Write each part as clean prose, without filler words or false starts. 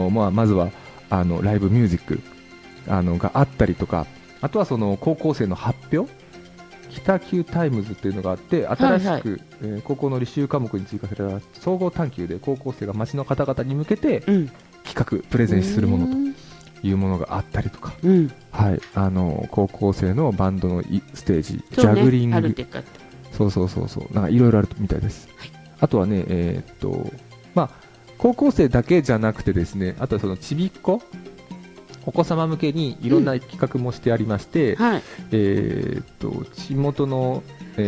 まずはライブミュージックがあったりとか、あとはその高校生の発表、北九タイムズっていうのがあって、新しく、 はいはい、 高校の履修科目に追加された総合探究で高校生が街の方々に向けて企画プレゼンするものというものがあったりとか、はい、高校生のバンドのステージ、ジャグリング、そうなんかいろいろあるみたいです、はい、あとはね高校生だけじゃなくてですね、あとはそのちびっこお子様向けにいろんな企画もしてありまして、はい、地元の、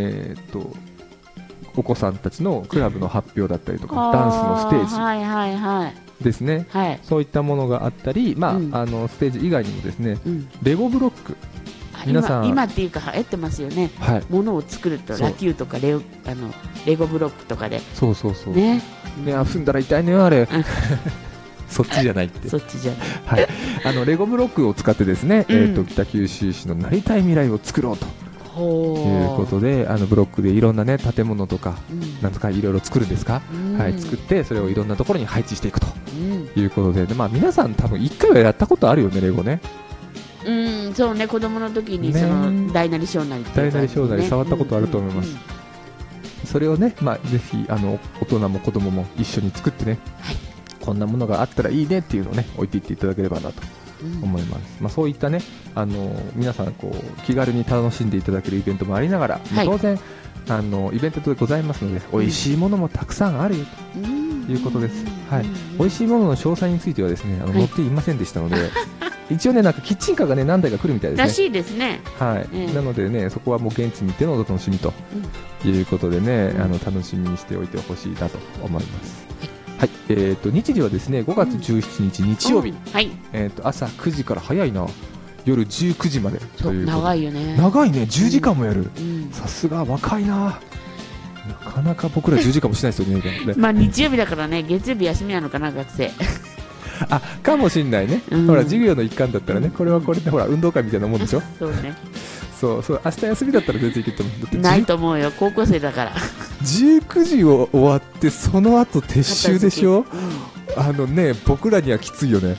お子さんたちのクラブの発表だったりとか、ダンスのステージですね、はい、そういったものがあったり、ステージ以外にもですね、レゴブロック、皆さん今っていうか流行ってますよね、はい、物を作るとラキューとかレゴブロックとかで、 そうね、踏んだら痛いのよあれそっちじゃないってそっちじゃない、 はい、レゴブロックを使ってですね、北九州市のなりたい未来を作ろうということで、ブロックでいろんなね建物とか、なんとかいろいろ作るんですか、はい、作ってそれをいろんなところに配置していくということで、皆さん多分1回はやったことあるよね、レゴね。 そうね、子供の時にその大なり小なり大なり小なり触ったことあると思います。それをね、ぜひ大人も子供も一緒に作ってね、はい、こんなものがあったらいいねっていうのをね置いていっていただければなと思います、そういったね皆さんこう気軽に楽しんでいただけるイベントもありながら、はい、当然イベントでございますので、美味しいものもたくさんあるよということです、はい、美味しいものの詳細についてはですね載っていませんでしたので一応ね、なんかキッチンカーがね何台か来るみたいですね。 らしいですね。 はい。なのでね、そこはもう現地に行ってのお楽しみということでね、楽しみにしておいてほしいなと思います。はい。日時はですね、5月17日日曜日。はい。朝9時から早いな。夜19時までという。 長いよね。 長いね。10時間もやる。さすが若いな。なかなか僕ら10時間もしないですよね。 日曜日だからね、月曜日休みなのかな、学生。 かもしんないね、ほら授業の一環だったらね、これはこれでほら運動会みたいなもんでしょそうね、 そう明日休みだったら全然いけると思う。だってないと思うよ、高校生だから 19時を終わってその後撤収でしょ、僕らにはきついよね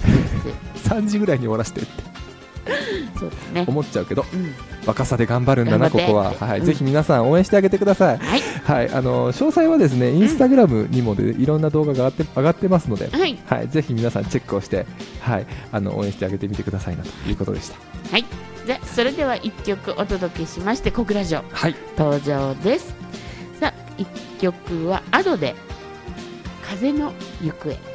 3時ぐらいに終わらせてってそうね、思っちゃうけど、若さで頑張るんだな、ここは、はい、ぜひ皆さん応援してあげてください。はい、はい、詳細はですねインスタグラムにもでいろんな動画が上がってますので、はいはい、ぜひ皆さんチェックをして、はい、応援してあげてみてくださいなということでした。 はい、じゃあそれでは1曲お届けしまして小倉城、はい、登場です。さあ1曲はアドで風の行方。